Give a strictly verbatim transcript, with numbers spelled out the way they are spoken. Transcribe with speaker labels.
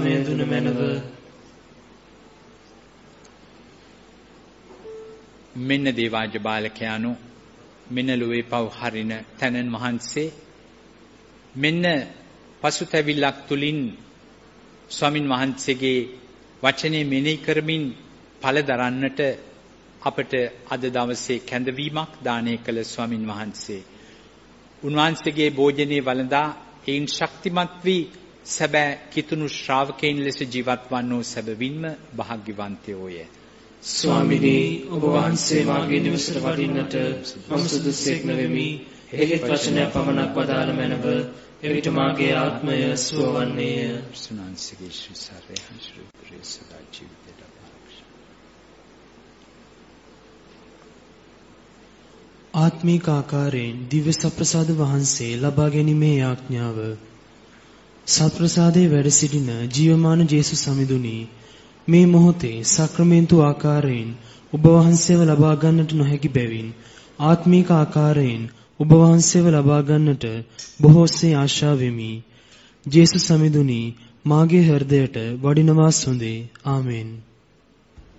Speaker 1: ආත්මය දුන මැනව.
Speaker 2: මෙන්න දේවාජ බාලකයාණෝ, මෙන්න ලොවේ පව් හරින තැනන් වහන්සේ, මෙන්න පසුතැවිල්ලක් තුලින් ස්වාමින් වහන්සේගේ වචනේ මෙනෙහි කරමින් ඵල දරන්නට අපට අද දවසේ කැඳවීමක් දානය කළ ස්වාමින් වහන්සේ, උන්වහන්සේගේ භෝජනේ වළඳා ඒන් ශක්තිමත් වී සැබෑ කිතුණු ශ්‍රාවකයන් ලෙස ජීවත් වන්නෝ සැබවින්ම භාග්‍යවන්තයෝය.
Speaker 1: ස්වාමිනී, ඔබ වහන්සේ මාගේ නිවසට වඩින්නට මම සුදුසෙක් නොවෙමි. එහෙත් වචනය පමණක් වදාළ මැනව, එවිට මාගේ ආත්මය සුවවන්නේය.
Speaker 2: සුනාන්සේගේ ශ්‍රීසාරේ හංසුපුරේ සදා ජීවිතයට පාරක්ෂ.
Speaker 3: ආත්මික ආකාරයෙන් දිව්‍ය සප්‍රසාද වහන්සේ ලබා ගැනීමේ ආඥාව. සත්ප්‍රසාදයේ වැඩ සිටින ජීවමාන ජේසුස් සමිඳුනි, මේ මොහොතේ සක්‍රමෙන්තු ආකාරයෙන් ඔබ වහන්සේව ලබා ගන්නට නොහැකි බැවින් ආත්මික ආකාරයෙන් ඔබ වහන්සේව ලබා ගන්නට බොහෝසේ ආශා වෙමි. ජේසුස් සමිඳුනි, මාගේ හෘදයට වඩිනවා සොඳේ. ආමෙන්.